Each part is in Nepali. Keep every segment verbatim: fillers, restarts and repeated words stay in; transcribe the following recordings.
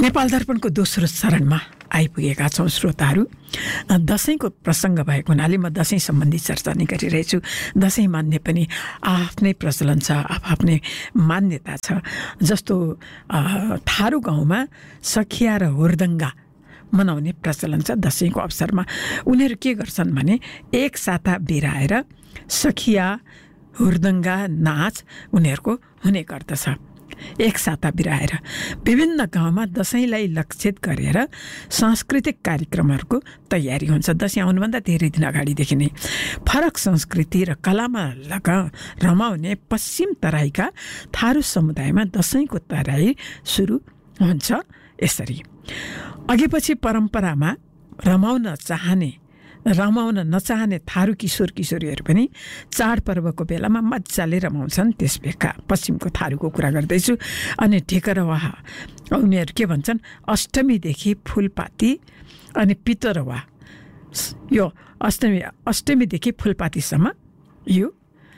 नेपाल दर्पणको दोस्रो चरणमा आइपुगेका छौँ श्रोताहरू। दसैँको प्रसङ्ग भएको हुनाले म दसैँ सम्बन्धी चर्चा नै गरिरहेछु। दसैँ मान्ने पनि आफ्नै प्रचलन छ, आफ्नै मान्यता छ। जस्तो थारू गाउँमा सखिया र हुर्दङ्गा मनाउने प्रचलन छ। दसैँको अवसरमा उनीहरू के गर्छन् भने एक साता बिराएर सखिया हुर्दङ्गा नाच उनीहरूको हुने गर्दछ। एक साता बिराएर विभिन्न गाउँमा दसैँलाई लक्षित गरेर सांस्कृतिक कार्यक्रमहरूको तयारी हुन्छ। दसैँ आउनुभन्दा धेरै दिन अगाडिदेखि नै फरक संस्कृति र कलामा लगा रमाउने पश्चिम तराईका थारू समुदायमा दसैँको तराई सुरु हुन्छ। यसरी अघिपछि परम्परामा रमाउन चाहने रमाउन नचाहने थारू किशोर किशोरीहरू पनि चाडपर्वको बेलामा मजाले रमाउँछन्। त्यसबेका पश्चिमको थारूको कुरा गर्दैछु। अनि ढेकरवा उनीहरू के भन्छन्, अष्टमीदेखि फुलपाती अनि पितरवा, यो अष्टमी अष्टमीदेखि फुलपातीसम्म यो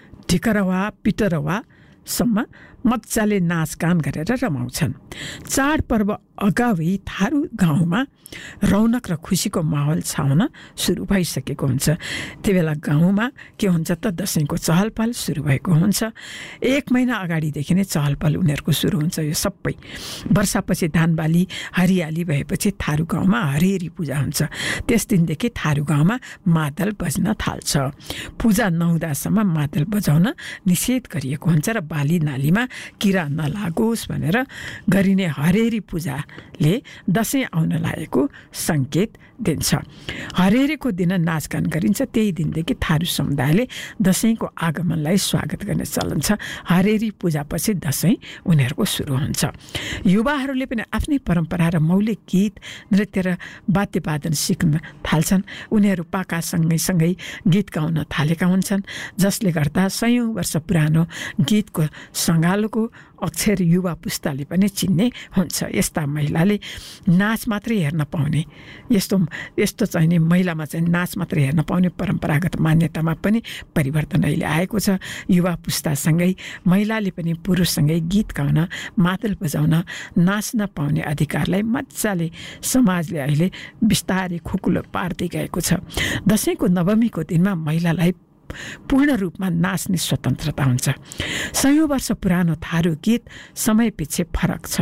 ढेकरवा पितरवासम्म मजाले नाचगान गरेर रमाउँछन्। चाडपर्व अगावै थारू गाउँमा रौनक र खुसीको माहौल छाउन सुरु भइसकेको हुन्छ। त्यो बेला गाउँमा के हुन्छ त, दसैँको चहल पहल सुरु भएको हुन्छ। एक महिना अगाडिदेखि नै चहल पहल उनीहरूको सुरु हुन्छ। यो सबै वर्षापछि धान बाली हरियाली भएपछि थारू गाउँमा हरिहरी पूजा हुन्छ। त्यस दिनदेखि थारू गाउँमा मादल बज्न थाल्छ। पूजा नहुँदासम्म मादल बजाउन निषेध गरिएको हुन्छ र बाली नालीमा किरा नलागोस् भनेर गरिने हरेरी पूजाले दसैँ आउन लागेको सङ्केत दिन्छ। हरेरीको दिन नाचगान गरिन्छ। त्यही दिनदेखि थारू समुदायले दसैँको आगमनलाई स्वागत गर्ने चलन छ। हरेरी पूजापछि दसैँ उनीहरूको सुरु हुन्छ। युवाहरूले पनि आफ्नै परम्परा र मौलिक गीत नृत्य र वाद्यवादन सिक्न थाल्छन्। उनीहरू पाका सँगै गीत गाउन थालेका हुन्छन्, जसले गर्दा सयौँ वर्ष पुरानो गीतको सङ्गालोको अक्षर युवा पुस्ताले पनि चिन्ने हुन्छ। यस्ता महिलाले नाच मात्रै हेर्न पाउने, यस्तो यस्तो चाहिँ नि महिलामा चाहिँ नाच मात्रै हेर्न पाउने परम्परागत मान्यतामा पनि परिवर्तन अहिले आएको छ। युवा पुस्तासँगै महिलाले पनि पुरुषसँगै गीत गाउन, मादल बजाउन, नाच्न पाउने अधिकारलाई मजाले समाजले अहिले बिस्तारै खुकुलो पार्दै गएको छ। दसैँको नवमीको दिनमा महिलालाई पूर्ण रूपमा नाच्ने स्वतन्त्रता हुन्छ। सयौँ वर्ष पुरानो थारू गीत समयपछि फरक छ।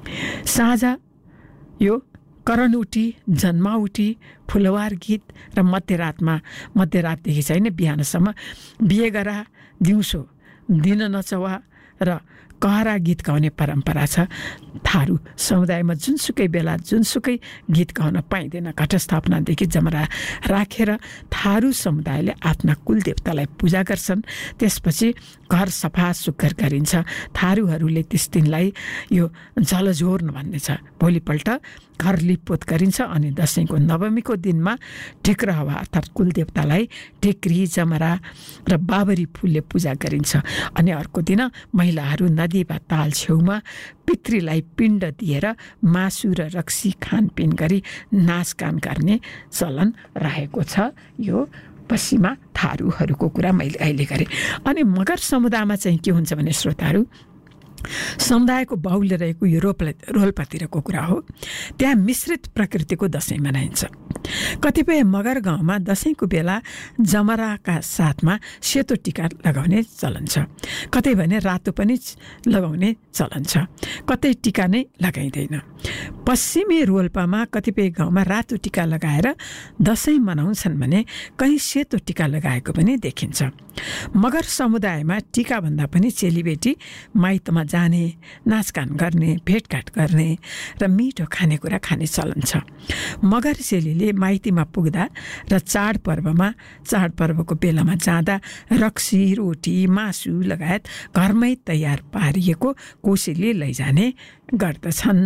साझा यो करणउटी, जन्माउटी, फुलवार गीत र मध्यरातमा मध्यरातदेखि चाहिँ बिहानसम्म बिहे गरा, दिउँसो दिन नचवा र कहरा गीत गाउने परम्परा छ। थारू समुदायमा जुनसुकै बेला जुनसुकै गीत गाउन पाइँदैन। घटस्थापनादेखि जमरा राखेर थारू समुदायले आफ्ना कुलदेवतालाई पूजा गर्छन्। त्यसपछि घर सफा सुग्घर गरिन्छ। थारूहरूले त्यस दिनलाई यो जलझोर्न भन्ने छ। भोलिपल्ट घर लिपपोत गरिन्छ अनि दसैँको नवमीको दिनमा ढेकरवा अर्थात् कुलदेवतालाई ढेक्री, जमरा र बाबरी फुलले पूजा गरिन्छ। अनि अर्को दिन महिलाहरू नदी वा ताल छेउमा पितृलाई पिण्ड दिएर मासु र रक्सी खानपिन गरी नाचगान गर्ने चलन रहेको छ। यो पश्चिमा थारूहरूको कुरा मैले अहिले गरेँ। अनि मगर समुदायमा चाहिँ के हुन्छ भने श्रोताहरू, समुदायको बाहुल्य रहेको यो रोप रोल्पातिरको कुरा हो। त्यहाँ मिश्रित प्रकृतिको दसैँ मनाइन्छ। कतिपय मगर गाउँमा दसैँको बेला जमराका साथमा सेतो टिका लगाउने चलन छ। कतै भने रातो पनि लगाउने चलन छ। कतै टिका नै लगाइँदैन। पश्चिमी रोल्पामा कतिपय गाउँमा रातो टिका लगाएर दसैँ मनाउँछन् भने कहीँ सेतो टिका लगाएको पनि देखिन्छ। मगर समुदायमा टिकाभन्दा पनि चेलीबेटी माइतमा जाने, नाचगान गर्ने, भेटघाट गर्ने र मिठो खानेकुरा खाने चलन छ। मगर चेलीले माइतीमा पुग्दा र चाडपर्वमा चाडपर्वको बेलामा जाँदा रक्सी, रोटी, मासु लगायत घरमै तयार पारिएको कोसेली लैजाने गर्दछन्।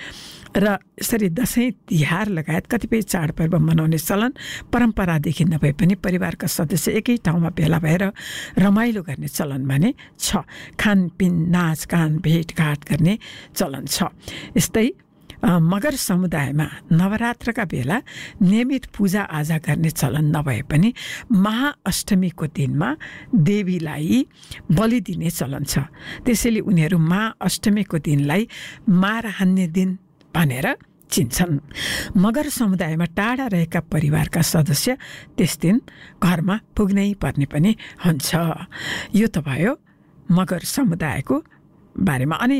र यसरी दसैँ तिहार लगायत कतिपय चाडपर्व मनाउने चलन परम्परादेखि नभए पनि परिवारका सदस्य एकै ठाउँमा भेला भएर रमाइलो गर्ने चलन भने छ। खानपिन, नाचगान, भेटघाट गर्ने चलन छ। यस्तै मगर समुदायमा नवरात्रका बेला नियमित पूजा आजा गर्ने चलन नभए पनि महाअष्टमीको दिनमा देवीलाई बलि दिने चलन छ। त्यसैले उनीहरू महाअष्टमीको दिनलाई मार हान्ने दिन भनेर चिन्छन्। मगर समुदायमा टाढा रहेका परिवारका सदस्य त्यस दिन घरमा पुग्नै पर्ने पनि हुन्छ। यो त भयो मगर समुदायको बारेमा। अनि